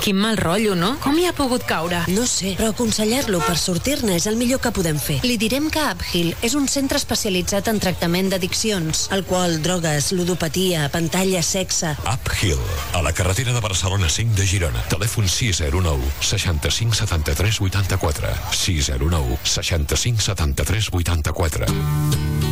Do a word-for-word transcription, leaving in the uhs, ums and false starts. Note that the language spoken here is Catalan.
Quin mal rotllo, no? Com hi ha pogut caure? No sé, però aconsellar-lo per sortir-ne és el millor que podem fer. Li direm que Uphill és un centre especialitzat en tractament d'addiccions, alcohol, drogues, ludopatia, pantalla, sexe... Uphill, a la carretera de Barcelona cinc de Girona. Telèfon sis zero nou, seixanta-cinc, setanta-tres, vuitanta-quatre. sis zero nou, seixanta-cinc, setanta-tres, vuitanta-quatre.